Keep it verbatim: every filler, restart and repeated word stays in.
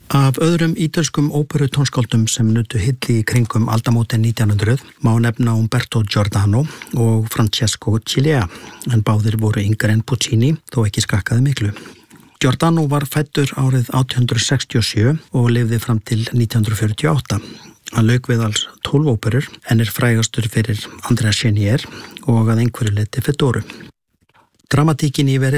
Af öðrum ítölskum óperutónskáldum sem nutu hylli í kringum aldamótin nítján hundruð má nefna Umberto Giordano og Francesco Cilea, en báðir voru yngri en Puccini, þó ekki skakkaði miklu. Giordano var fæddur árið átján hundruð sextíu og sjö og lifði fram til nítján hundruð fjörutíu og átta. Hann lauk við alls tólf óperur, en er frægastur fyrir Andrea Chenier og að einhverju leyti Fedora. Dramatíkin í